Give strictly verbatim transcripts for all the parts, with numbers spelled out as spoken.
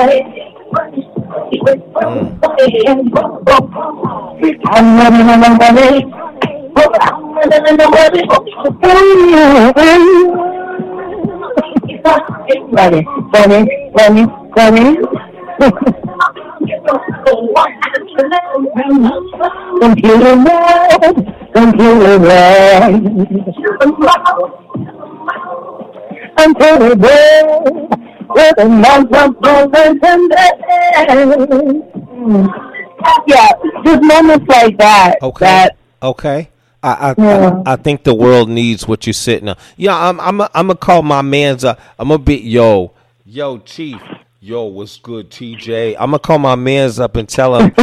I'm running on my money. I'm running on my money. Running, running, running, running. Computer man, computer man. I'm terrible with a month of moments and then. Yeah, just moments like that. Okay. That, okay. I I, yeah. I I think the world needs what you're sitting on. Yeah, I'm I'm a, I'm gonna call my man's up. I'm gonna be yo yo Chief. Yo, what's good, T J? I'm gonna call my man's up and tell him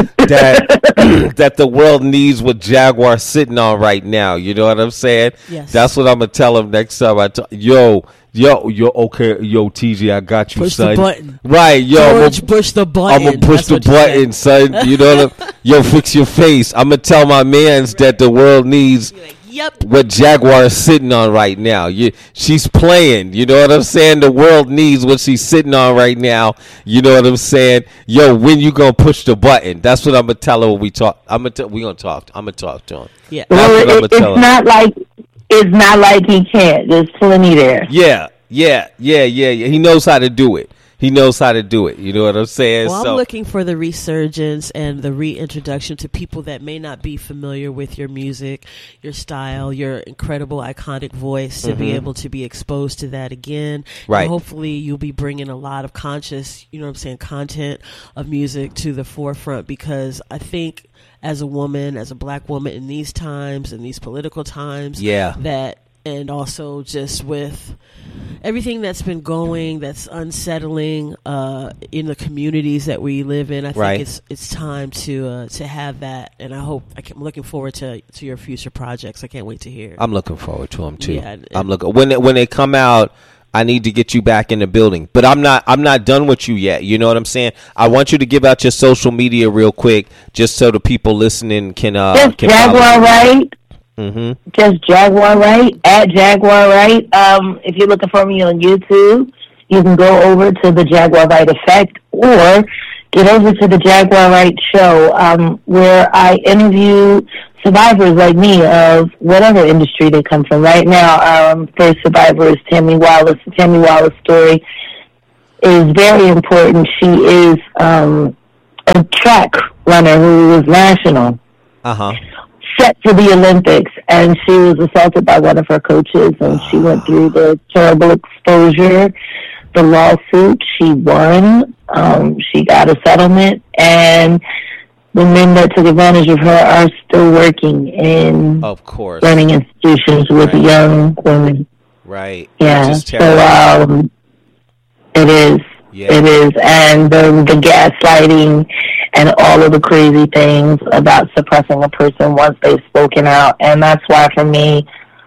that that the world needs what Jaguar's sitting on right now. You know what I'm saying? Yes. That's what I'm gonna tell him next time. I t- yo yo yo okay yo T J, I got you, Push son. the button. Right, yo. George, I'm push the I'm button. gonna push That's the what you button, son. You know what I'm, yo, fix your face. I'm gonna tell my man's that the world needs said. Yep. what Jaguar is sitting on right now. You, she's playing. You know what I'm saying? The world needs what she's sitting on right now. You know what I'm saying? Yo, when you gonna push the button? That's what I'm gonna tell her when we talk. I'm gonna t- we gonna talk. I'm gonna talk to him. Yeah. That's well, what I'm it, gonna tell it's him. not like it's not like he can't. There's plenty there. Yeah, yeah, yeah, yeah, yeah. He knows how to do it. He knows how to do it. You know what I'm saying? Well, so, I'm looking for the resurgence and the reintroduction to people that may not be familiar with your music, your style, your incredible, iconic voice, to Mm-hmm. be able to be exposed to that again. Right. And hopefully you'll be bringing a lot of conscious, you know what I'm saying, content of music to the forefront, because I think as a woman, as a black woman in these times, in these political times, Yeah. that and also just with everything that's been going, that's unsettling uh, in the communities that we live in. I think Right. it's it's time to uh, to have that, and I hope I can, I'm looking forward to to your future projects. I can't wait to hear. I'm looking forward to them too. Yeah, and- I'm looking when they, when they come out. I need to get you back in the building, but I'm not. I'm not done with you yet. You know what I'm saying? I want you to give out your social media real quick, just so the people listening can. Uh, Just can Jaguar Right. Mm-hmm. Just Jaguar Right at Jaguar Right. Um, if you're looking for me on YouTube, you can go over to the Jaguar Right Effect or get over to the Jaguar Right Show, um, where I interview survivors like me of whatever industry they come from. Right now, um, first survivor is Tammy Wallace. Tammy Wallace's story is very important. She is um, a track runner who was national. Uh huh. Set for the Olympics, and she was assaulted by one of her coaches, and she went through the terrible exposure, the lawsuit. She won. Um, she got a settlement, and the men that took advantage of her are still working in Of course. learning institutions with Right. young women. Right. Yeah, Which is so terrible. um, it is. Yeah. It is, and the, the gaslighting and all of the crazy things about suppressing a person once they've spoken out, and that's why for me,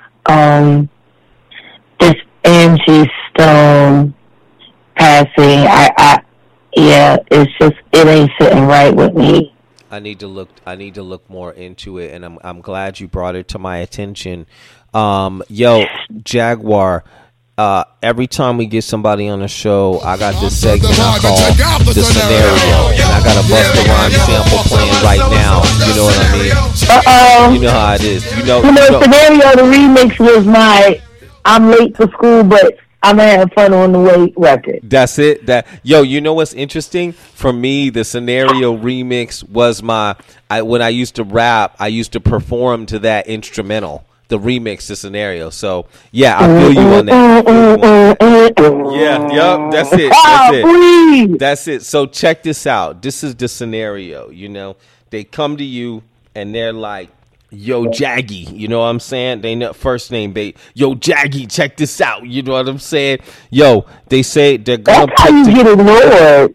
um, this Angie Stone passing, I, I, yeah, it's just it ain't sitting right with me. I need to look. I need to look more into it, and I'm I'm glad you brought it to my attention. Um, yo, Jaguar. Uh, every time we get somebody on the show, I got this segment I call the scenario, and I got a Busta Rhymes sample playing right now. You know what I mean? Uh oh. You know how it is. You know. You know, you know scenario. The remix was my "I'm late for school, but I'm gonna have fun on the way" record. That's it. That yo, you know what's interesting for me? The scenario remix was my. I when I used to rap, I used to perform to that instrumental. The remix, the scenario. So yeah, I feel you on that. Yeah, yep, that's it. That's it. That's it. So check this out. This is the scenario. You know, they come to you and they're like, "Yo, Jaggy," you know what I'm saying? They know first name, babe. Yo, Jaggy, check this out. You know what I'm saying? Yo, they say they're gonna That's how you put get ignored.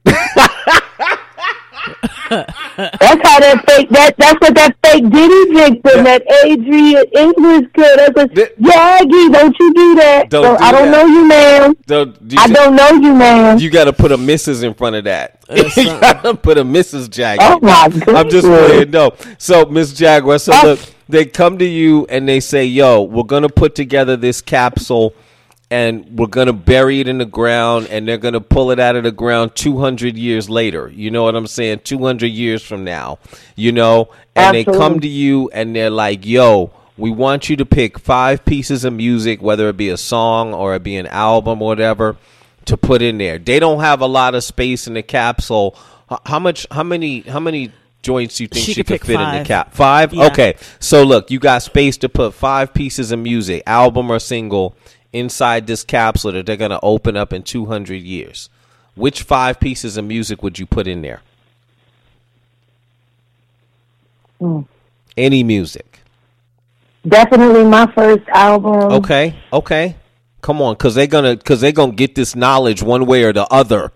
That's how that fake that that's what that fake Diddy Victim, that Adrian English girl. That's a Th- Jaggy, don't you do that. Don't So do I don't that. know you, man. Don't- you I ju- don't know you, man. You got to put a Missus in front of that. That's You something. got to put a Missus Jaggy. Oh my I'm just goodness. playing. No. So, Miss Jaguar, so Oh. look, they come to you and they say, "Yo, we're gonna put together this capsule, and we're going to bury it in the ground, and they're going to pull it out of the ground two hundred years later. You know what I'm saying? two hundred years from now, you know, and Absolutely. they come to you and they're like, yo, we want you to pick five pieces of music, whether it be a song or it be an album or whatever, to put in there. They don't have a lot of space in the capsule. H- How much, how many, how many joints do you think She she, could could pick fit in the five. cap? Five? Yeah. Okay. So look, you got space to put five pieces of music, album or single, inside this capsule that they're going to open up in two hundred years. Which five pieces of music would you put in there? Hmm. Any music. Definitely my first album. Okay. Okay. Come on, cuz they're going to cuz they're going to get this knowledge one way or the other.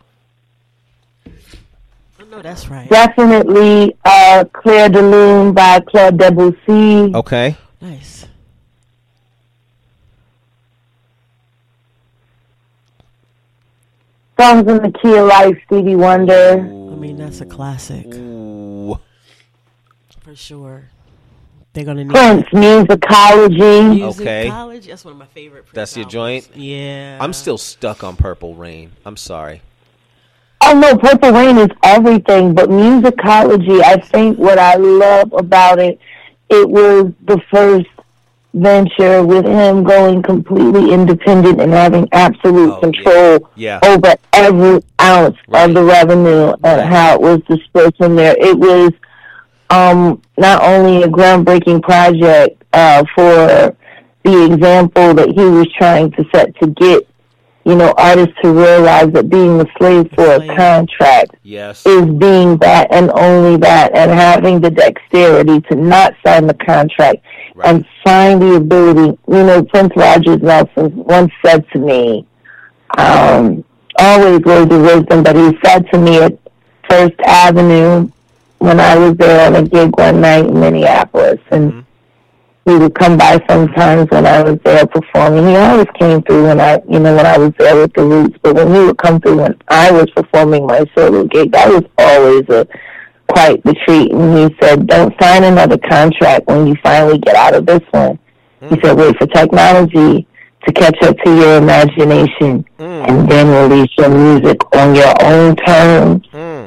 No, that's right. Definitely uh, Claire de Lune by Claude Debussy. Okay. Nice. Songs in the Key of Life, Stevie Wonder. I mean, that's a classic Ooh. for sure. They're gonna need Prince, Musicology. Music Okay. College. That's one of my favorite. Prince That's your albums. joint? Yeah. I'm still stuck on Purple Rain. I'm sorry. Oh no, Purple Rain is everything, but Musicology, I think what I love about it, it was the first venture with him going completely independent and having absolute Oh, control yeah. over every ounce Right. of the revenue and Right. how it was dispersed in there. It was um, not only a groundbreaking project uh, for the example that he was trying to set to get, you know, artists to realize that being a slave for a Slave. contract Yes. is being that and only that, and having the dexterity to not sign the contract Right. and find the ability. You know, Prince Rogers Nelson once said to me, um, always words of wisdom, but he said to me at First Avenue when I was there on a gig one night in Minneapolis, and Mhm. he would come by sometimes when I was there performing. He always came through when I, you know, when I was there with the Roots, but when he would come through when I was performing my solo gig, that was always a quite the treat. And he said, don't sign another contract when you finally get out of this one. He said, wait for technology to catch up to your imagination Mm. and then release your music on your own terms. Mm.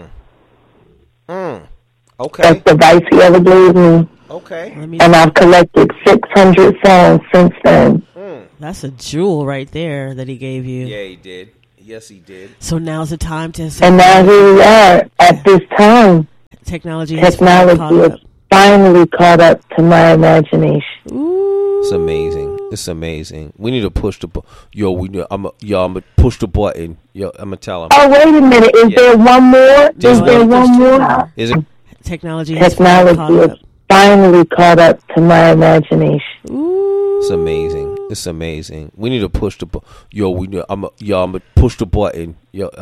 Mm. Okay. That's the advice he ever gave me. Okay. Let me- And I've collected six hundred songs since then. Mm. That's a jewel right there that he gave you. Yeah, he did. Yes, he did. So now's the time to. And now here we are at this time. Technology has finally Technology caught has up. finally caught up to my imagination. Ooh. It's amazing. It's amazing. We need to push the bu- yo. We need. I'm. A, yo. I'm gonna push the button. Yo. I'm gonna tell him. Oh, wait a minute. Is Yeah. there one more? There's Is there one. one more? Is it? Technology has finally Technology caught has up. finally caught up to my imagination. Ooh. It's amazing. It's amazing. We need to push the bu- yo. We need. I'm. A, yo. I'm gonna push the button. Yo.